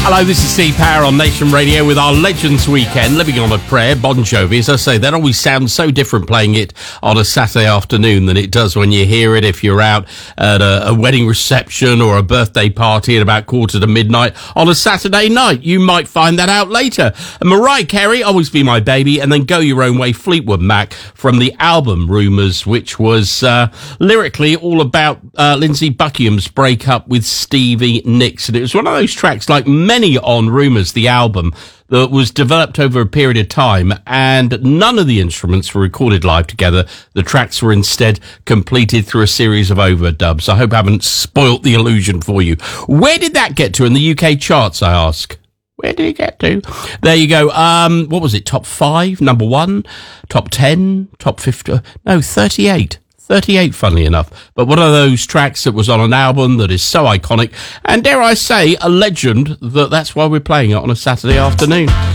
Hello, this is Steve Power on Nation Radio with our Legends Weekend, Living on a Prayer, Bon Jovi. As I say, that always sounds so different playing it on a Saturday afternoon than it does when you hear it if you're out at a wedding reception or a birthday party at about midnight on a Saturday night. You might find that out later. And Mariah Carey, Always Be My Baby, and then Go Your Own Way, Fleetwood Mac, from the album Rumours, which was lyrically all about Lindsey Buckingham's breakup with Stevie Nicks. And it was one of those tracks, like many on Rumours, the album, that was developed over a period of time, and none of the instruments were recorded live together. The tracks were instead completed through a series of overdubs. I hope I haven't spoilt the illusion for you. Where did that get to in the UK charts, I ask? Where did it get to? There you go. What was it? Top 5, number 1, top 10, top 50? No, 38. 38, funnily enough. But one of those tracks that was on an album that is so iconic, and dare I say, a legend, that's why we're playing it on a Saturday afternoon.